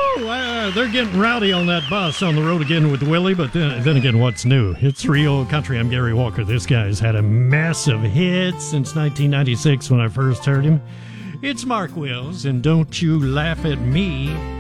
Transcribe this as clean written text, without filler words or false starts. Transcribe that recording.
They're getting rowdy on that bus on the road again with Willie, but then again, what's new? It's real country. I'm Gary Walker. This guy's had a massive hit since 1996 when I first heard him. It's Mark Wills, and Don't You Laugh at Me.